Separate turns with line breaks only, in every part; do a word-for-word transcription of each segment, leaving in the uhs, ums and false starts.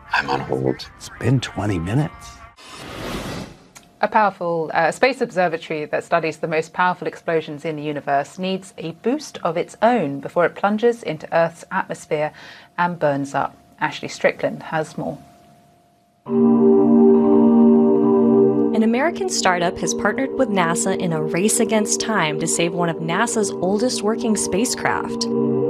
I'm on hold.
It's been twenty minutes.
A powerful uh, space observatory that studies the most powerful explosions in the universe needs a boost of its own before it plunges into Earth's atmosphere and burns up. Ashley Strickland has more.
An American startup has partnered with NASA in a race against time to save one of NASA's oldest working spacecraft.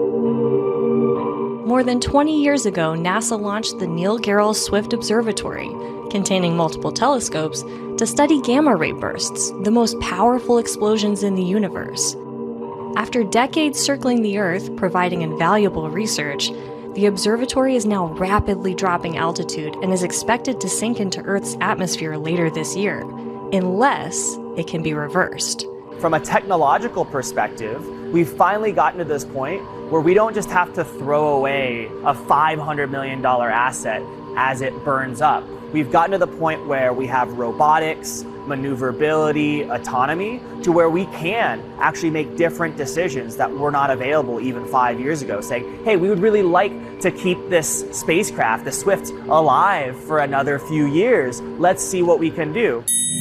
More than twenty years ago, NASA launched the Neil Gehrels Swift Observatory, containing multiple telescopes, to study gamma ray bursts, the most powerful explosions in the universe. After decades circling the Earth, providing invaluable research, the observatory is now rapidly dropping altitude and is expected to sink into Earth's atmosphere later this year, unless it can be reversed.
From a technological perspective, we've finally gotten to this point where we don't just have to throw away a five hundred million dollars asset as it burns up. We've gotten to the point where we have robotics, maneuverability, autonomy, to where we can actually make different decisions that were not available even five years ago, saying, hey, we would really like to keep this spacecraft, the Swift, alive for another few years. Let's see what we can do.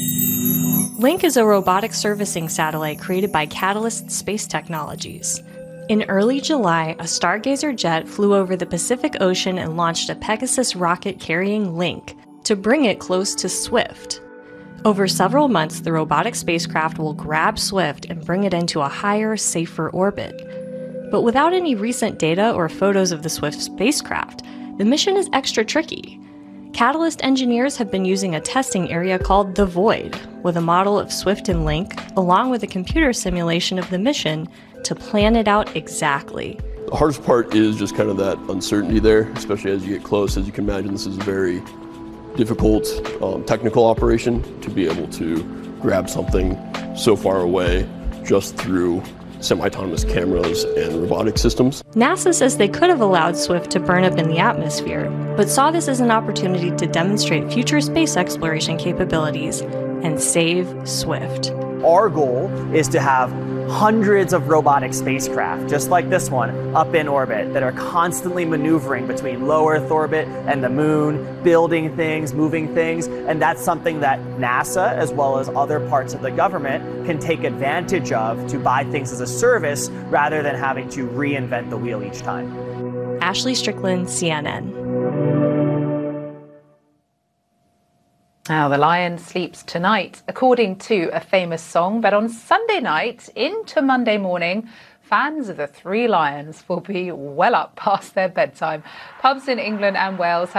Link is a robotic servicing satellite created by Catalyst Space Technologies. In early July, a Stargazer jet flew over the Pacific Ocean and launched a Pegasus rocket carrying Link to bring it close to Swift. Over several months, the robotic spacecraft will grab Swift and bring it into a higher, safer orbit. But without any recent data or photos of the Swift spacecraft, the mission is extra tricky. Catalyst engineers have been using a testing area called The Void, with a model of Swift and Link, along with a computer simulation of the mission, to plan it out exactly.
The hardest part is just kind of that uncertainty there, especially as you get close. As you can imagine, this is a very difficult um, technical operation to be able to grab something so far away just through semi-autonomous cameras and robotic systems.
NASA says they could have allowed Swift to burn up in the atmosphere, but saw this as an opportunity to demonstrate future space exploration capabilities and save Swift.
Our goal is to have hundreds of robotic spacecraft, just like this one, up in orbit that are constantly maneuvering between low Earth orbit and the moon, building things, moving things, and that's something that NASA, as well as other parts of the government, can take advantage of to buy things as a service rather than having to reinvent the wheel each time.
Ashley Strickland, C N N.
Now, the lion sleeps tonight, according to a famous song, but on Sunday night into Monday morning, fans of the Three Lions will be well up past their bedtime. Pubs in England and Wales